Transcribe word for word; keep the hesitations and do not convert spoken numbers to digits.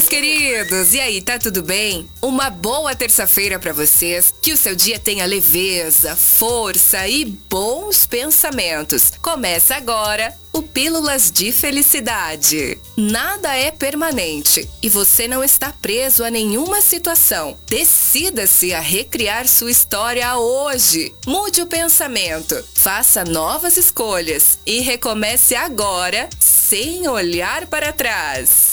meus queridos! E aí, tá tudo bem? Uma boa terça-feira pra vocês, que o seu dia tenha leveza, força e bons pensamentos. Começa agora o Pílulas de Felicidade. Nada é permanente e você não está preso a nenhuma situação. Decida-se a recriar sua história hoje. Mude o pensamento, faça novas escolhas e recomece agora sem olhar para trás.